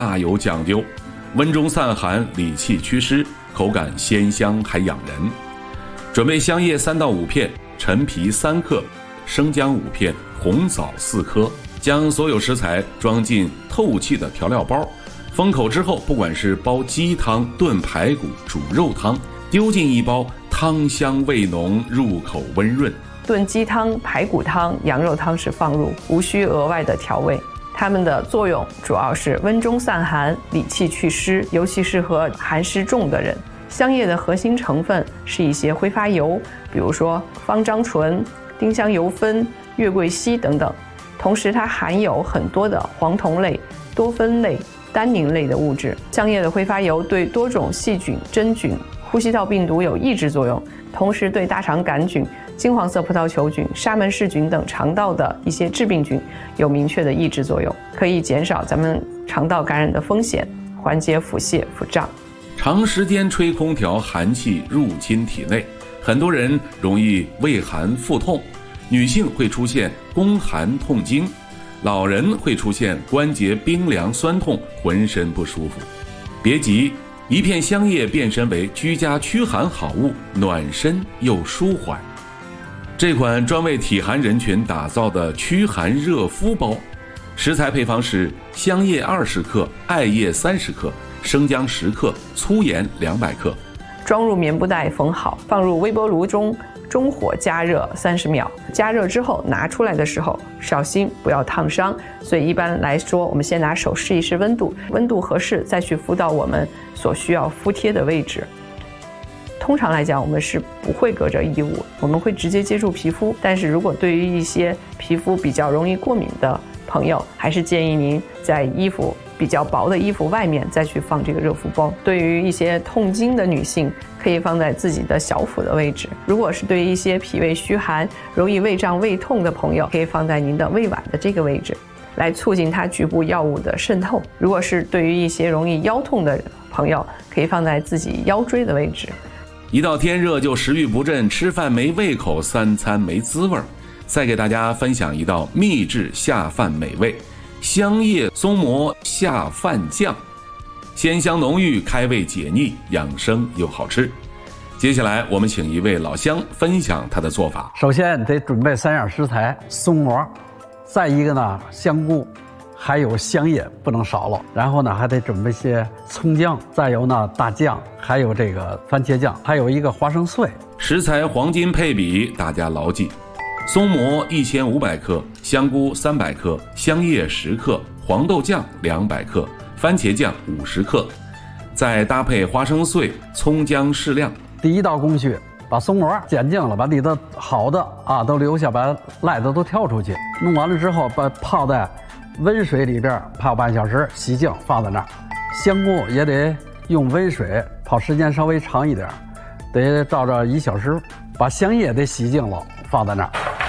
大有讲究，温中散寒，理气祛湿，口感鲜香还养人。准备香叶3到5片，陈皮3克，生姜5片，红枣4颗。将所有食材装进透气的调料包，封口之后，不管是煲鸡汤、炖排骨、煮肉汤，丢进一包，汤香味浓，入口温润。 炖鸡汤、排骨汤、羊肉汤时放入，无需额外的调味。它们的作用主要是温中散寒、理气祛湿，尤其适合寒湿重的人。香叶的核心成分是一些挥发油，比如说芳樟醇、丁香油酚、月桂烯等等。同时它含有很多的黄酮类、多酚类、单宁类的物质。香叶的挥发油对多种细菌、真菌、呼吸道病毒有抑制作用，同时对大肠杆菌、金黄色葡萄球菌、沙门氏菌等肠道的一些致病菌有明确的抑制作用，可以减少咱们肠道感染的风险，缓解腹泻、腹胀。 长时间吹空调，寒气入侵体内，很多人容易畏寒腹痛，女性会出现宫寒痛经，老人会出现关节冰凉酸痛，浑身不舒服。别急，一片香叶变身为居家驱寒好物，暖身又舒缓。这款专为体寒人群打造的驱寒热敷包，食材配方是香叶20克、艾叶30克、生姜10克、粗盐200克。 装入棉布袋缝好，放入微波炉中，中火加热30秒。加热之后拿出来的时候，小心不要烫伤。所以一般来说，我们先拿手试一试温度，温度合适再去敷到我们所需要敷贴的位置。通常来讲，我们是不会隔着衣物，我们会直接接触皮肤。但是如果对于一些皮肤比较容易过敏的朋友，还是建议您在衣服比较薄的衣服外面再去放这个热敷包。对于一些痛经的女性，可以放在自己的小腹的位置。如果是对于一些脾胃虚寒、容易胃胀胃痛的朋友，可以放在您的胃脘的这个位置，来促进它局部药物的渗透。如果是对于一些容易腰痛的朋友，可以放在自己腰椎的位置。 一到天热就食欲不振，吃饭没胃口，3餐没滋味。再给大家分享一道秘制下饭美味香叶松蘑下饭酱，鲜香浓郁，开胃解腻，养生又好吃。接下来我们请一位老乡分享他的做法。 首先得准备3样食材：松蘑，再一个呢香菇，还有香叶不能少了。然后呢还得准备些葱姜，再有呢大酱，还有这个番茄酱，还有一个花生碎。 食材黄金配比，大家牢记：松蘑1500克，香菇300克，香叶10克，黄豆酱200克，番茄酱50克，再搭配花生碎、葱姜适量。 第一道工序，把松蘑剪净了，把里头好的都留下，把赖的都挑出去。弄完了之后，把泡在温水里边泡半小时，洗净放在那儿。香菇也得用温水泡时间稍微长一点，得照着1小时。把香叶得洗净了，放在那儿。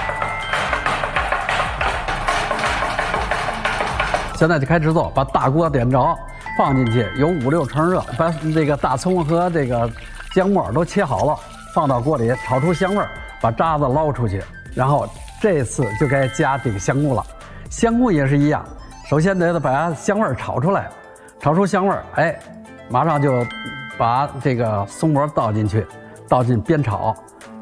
现在就开始做，把大锅点着，放进去，有5、6成热，把这个大葱和这个姜末都切好了，放到锅里炒出香味，把渣子捞出去。然后这次就该加这个香菇了。香菇也是一样，首先得把香味炒出来，炒出香味，马上就把这个松蘑倒进去，倒进煸炒，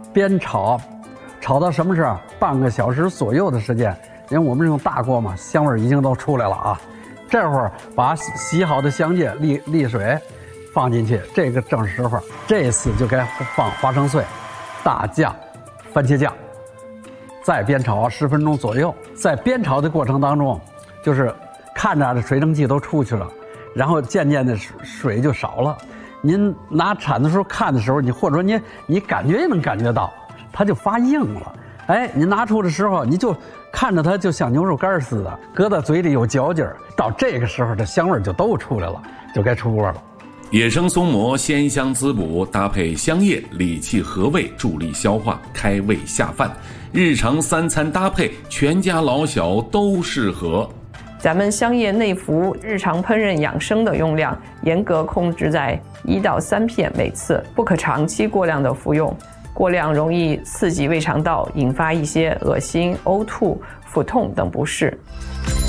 炒到什么时候？半个小时左右的时间。因为我们是用大锅嘛，香味已经都出来了啊。这会儿把洗好的香叶沥水放进去，这个正时候。这次就该放花生碎、大酱、番茄酱，再煸炒10分钟左右。在煸炒的过程当中，就是看着这水蒸气都出去了，然后渐渐的水就少了。您拿铲子时候看的时候，或者说你感觉也能感觉到，它就发硬了。您拿出的时候，你就看着它就像牛肉干似的，搁在嘴里有嚼劲儿。到这个时候，这香味就都出来了，就该出锅了。 野生松蘑鲜香滋补，搭配香叶，理气和胃，助力消化，开胃下饭。日常3餐搭配，全家老小都适合。 咱们香叶内服日常烹饪养生的用量严格控制在1到3片每次，不可长期过量的服用。过量容易刺激胃肠道，引发一些恶心、呕吐、腹痛等不适。